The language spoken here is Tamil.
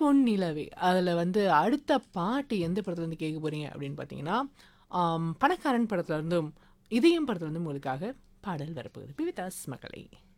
பொன்னிலவே அதில் வந்து அடுத்த பாட்டு எந்த படத்துலேருந்து கேட்க போகிறீங்க அப்படின்னு பார்த்தீங்கன்னா, பணக்காரன் படத்துல இருந்தும் இதயம் படத்துல இருந்தும் உங்களுக்காக பாடல் வரப்போகுது. பி வித் அஸ் மகளே.